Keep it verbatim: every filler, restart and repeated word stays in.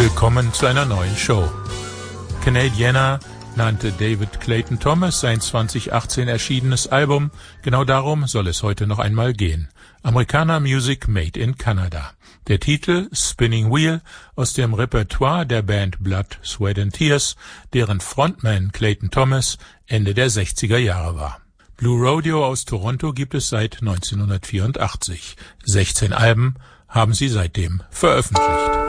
Willkommen zu einer neuen Show. Canadiana nannte David Clayton Thomas sein zwanzig achtzehn erschienenes Album. Genau darum soll es heute noch einmal gehen. Americana Music Made in Canada. Der Titel Spinning Wheel aus dem Repertoire der Band Blood, Sweat and Tears, deren Frontman Clayton Thomas Ende der sechziger Jahre war. Blue Rodeo aus Toronto gibt es seit neunzehnhundertvierundachtzig. sechzehn Alben haben sie seitdem veröffentlicht.